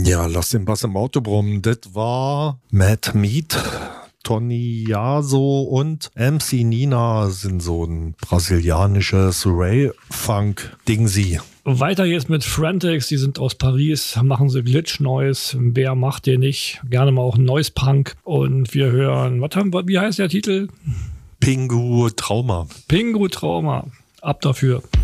Ja, lass den Bass im Auto brummen. Das war Mad Meat. Tony Yaso und MC Nina sind so ein brasilianisches Ray-Funk-Ding-Sie. Weiter jetzt mit Frantics, die sind aus Paris, machen sie Glitch-Noise. Wer macht den nicht? Gerne mal auch Noise-Punk. Und wir hören, wie heißt der Titel? Pingu Trauma. Pingu Trauma. Ab dafür.